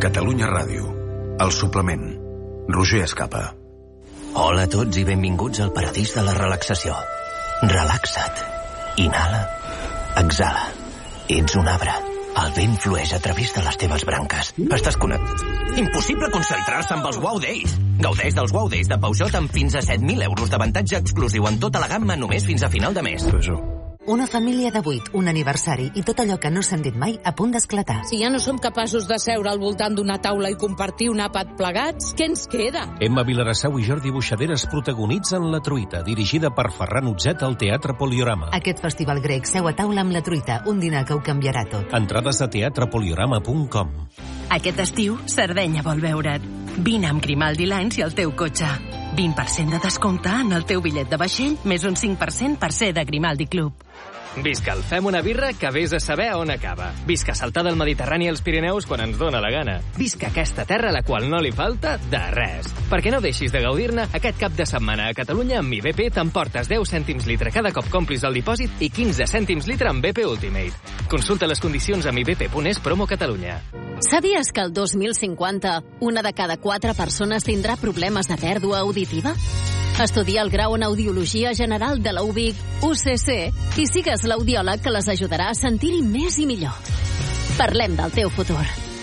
Catalunya Ràdio. El suplement. Roger Escapa. Hola a tots i benvinguts al paradís de la relaxació. Relaxa't. Inhala. Exhala. Ets un arbre. El vent flueix a través de les teves branques. Estàs connectat. Impossible concentrar-se amb els Wow Days. Gaudeix dels Wow Days de Peugeot amb fins a 7.000 euros d'avantatge exclusiu en tota la gamma només fins a final de mes. Peugeot. Una família de 8, un aniversari i tot allò que no s'han dit mai a punt d'esclatar. Si ja no som capaços de seure al voltant d'una taula i compartir un àpat plegats, què ens queda? Emma Vilarassau i Jordi Buixaderes protagonitzen La Truita, dirigida per Ferran Utzet al Teatre Poliorama. Aquest festival grec seu a taula amb La Truita, un dinar que ho canviarà tot. Entrades a teatrepoliorama.com. Aquest estiu, Sardenya vol veure't. Vine amb Grimaldi Lines i el teu cotxe. 20% de descompte en el teu bitllet de vaixell, més un 5% per ser de Grimaldi Club. Visca el Fem una birra que vés a saber on acaba. Visca saltar del Mediterrani als Pirineus quan ens dóna la gana. Visca aquesta terra a la qual no li falta de res. Perquè no deixis de gaudir-ne, aquest cap de setmana a Catalunya amb IBP t'emportes 10 cèntims litre cada cop complis el dipòsit i 15 cèntims litre amb BP Ultimate. Consulta les condicions amb ibp.es promo Catalunya. Sabies que el 2050 una de cada 4 persones tindrà problemes de pèrdua auditiva? Estudia el grau en Audiologia General de la UVic, UCC, i sigues l'audiòleg que les ajudarà a sentir-hi més i millor. Parlem del teu futur.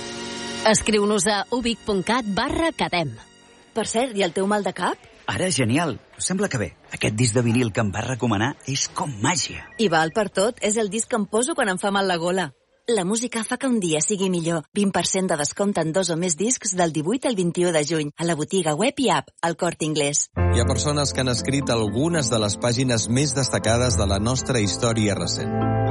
Escriu-nos a uvic.cat/cadem. Per cert, i el teu mal de cap? Ara, genial. Sembla que bé. Aquest disc de vinil que em vas recomanar és com màgia. I val per tot, és el disc que em poso quan em fa mal la gola. La música fa que un dia sigui millor. 20% de descompte en 2 o més discs del 18 al 21 de juny. A la botiga web i app, al Corte Inglés. Hi ha persones que han escrit algunes de les pàgines més destacades de la nostra història recent.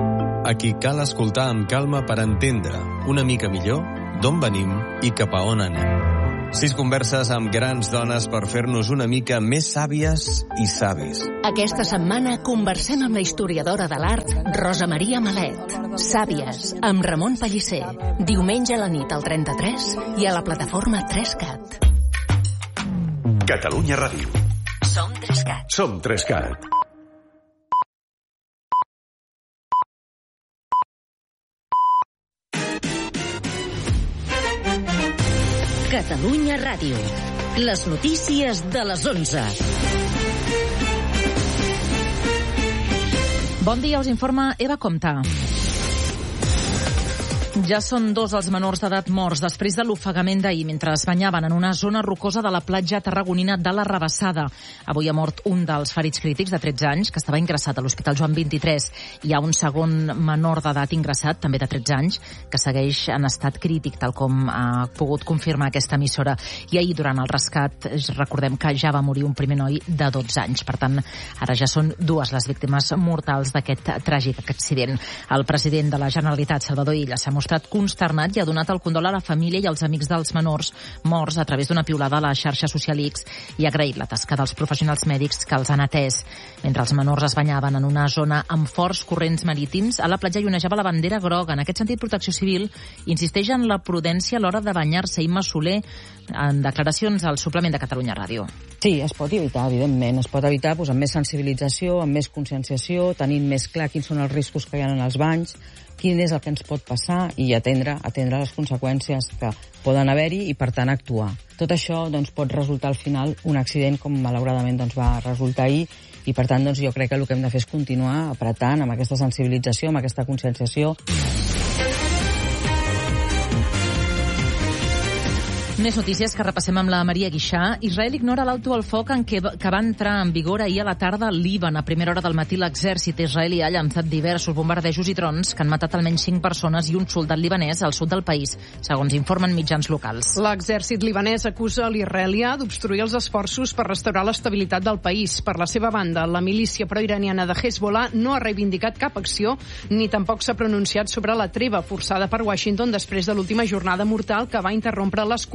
A qui cal escoltar amb calma per entendre una mica millor d'on venim i cap a on anem. 6 converses amb grans dones per fer-nos una mica més sàvies i savis. Aquesta setmana conversem amb la historiadora de l'art Rosa Maria Malet. Sàvies, amb Ramon Pellicer. Diumenge a la nit al 33 i a la plataforma 3CAT. Catalunya Ràdio. Som 3CAT. Som 3CAT. Catalunya Ràdio. Les notícies de les 11. Bon dia, us informa Eva Comta. Ja són 2 els menors d'edat morts després de l'ofegament d'ahir mentre es banyaven en una zona rocosa de la platja tarragonina de la Rabassada. Avui ha mort un dels ferits crítics de 13 anys que estava ingressat a l'Hospital Joan 23. Hi ha un segon menor d'edat ingressat, també de 13 anys, que segueix en estat crític, tal com ha pogut confirmar aquesta emissora. I ahir, durant el rescat, recordem que ja va morir un primer noi de 12 anys. Per tant, ara ja són 2 les víctimes mortals d'aquest tràgic accident. El president de la Generalitat, Salvador Illa, s'ha mostrat consternat i ha donat el condol a la família i als amics dels menors morts a través d'una piulada a la xarxa social X i ha agraït la tasca dels professionals mèdics que els han atès. Mentre els menors es banyaven en una zona amb forts corrents marítims, a la platja hi onejava la bandera groga. En aquest sentit, Protecció Civil insisteix en la prudència a l'hora de banyar-se. Imma Soler, en declaracions al suplement de Catalunya Ràdio. Sí, es pot evitar, evidentment. Es pot evitar amb més sensibilització, amb més conscienciació, tenint més clar quins són els riscos que hi ha en els banys, quin és el que ens pot passar i atendre les conseqüències que poden haver-hi i, per tant, actuar. Tot això pot resultar al final un accident com malauradament va resultar ahir i, per tant, jo crec que el que hem de fer és continuar apretant amb aquesta sensibilització, amb aquesta conscienciació. Més notícies que repassem amb la Maria Guixà. Israel ignora l'alto al foc que va entrar en vigor ahir a la tarda al Líban. A primera hora del matí l'exèrcit israelí ha llançat diversos bombardejos i drons que han matat almenys 5 persones i un soldat libanès al sud del país, segons informen mitjans locals. L'exèrcit libanès acusa l'israelià d'obstruir els esforços per restaurar l'estabilitat del país. Per la seva banda, la milícia proiraniana de Hezbollah no ha reivindicat cap acció ni tampoc s'ha pronunciat sobre la treva forçada per Washington després de l'última jornada mortal que va interrompre les conversacions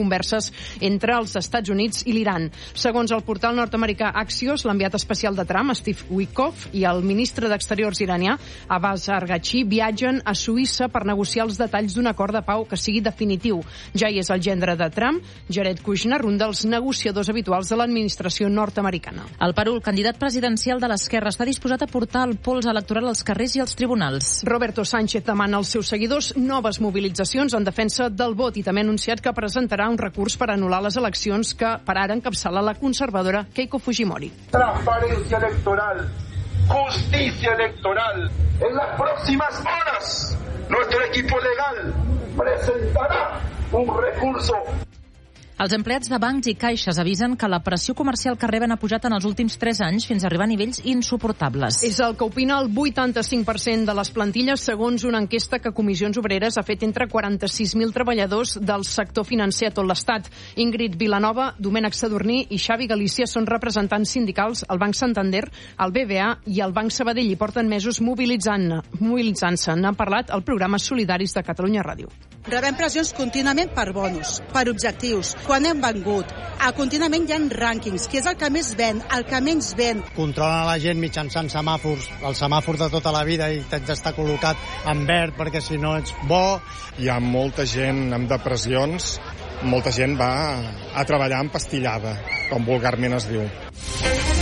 converses entre els Estats Units i l'Iran. Segons el portal nord-americà Axios, l'enviat especial de Trump, Steve Witkoff, i el ministre d'Exteriors iranià, Abbas Araghchi, viatgen a Suïssa per negociar els detalls d'un acord de pau que sigui definitiu. Ja hi és el gendre de Trump, Jared Kushner, un dels negociadors habituals de l'administració nord-americana. Al Perú, el candidat presidencial de l'esquerra està disposat a portar el pols electoral als carrers i als tribunals. Roberto Sánchez demana als seus seguidors noves mobilitzacions en defensa del vot i també ha anunciat que presentarà un recurs per anul·lar les eleccions que per ara encapçala la conservadora Keiko Fujimori. Transparencia electoral, justicia electoral. En las próximas horas, nuestro equipo legal presentará un recurso. Els empleats de bancs i caixes avisen que la pressió comercial que reben ha pujat en els últims 3 anys fins a arribar a nivells insuportables. És el que opina el 85% de les plantilles, segons una enquesta que Comissions Obreres ha fet entre 46.000 treballadors del sector financer a tot l'Estat. Ingrid Vilanova, Domènec Sadurní i Xavi Galícia són representants sindicals al Banc Santander, al BBA i al Banc Sabadell i porten mesos mobilitzant-se. N'han parlat al programa Solidaris de Catalunya Ràdio. Rebem pressions contínuament per bonus, per objectius, quan hem vengut. Contínuament hi ha rànquings, que és el que més ven, el que menys ven. Controlen la gent mitjançant semàfors, el semàfor de tota la vida, i t'haig d'estar col·locat en verd perquè si no ets bo. Hi ha molta gent amb depressions, molta gent va a treballar empastillada, com vulgarment es diu.